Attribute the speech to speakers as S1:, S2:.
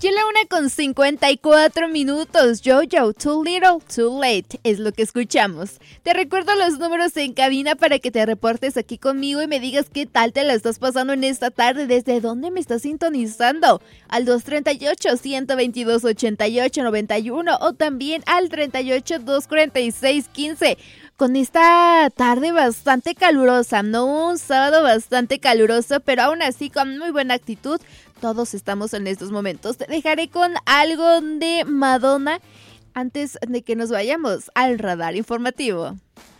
S1: Y en la 1:54, Jojo, Too Little, Too Late, es lo que escuchamos. Te recuerdo los números en cabina para que te reportes aquí conmigo y me digas qué tal te la estás pasando en esta tarde, desde dónde me estás sintonizando. Al 238-122-8891 o también al 38-246-15. Con esta tarde bastante calurosa, ¿no? Un sábado bastante caluroso, pero aún así con muy buena actitud. Todos estamos en estos momentos. Te dejaré con algo de Madonna antes de que nos vayamos al radar informativo.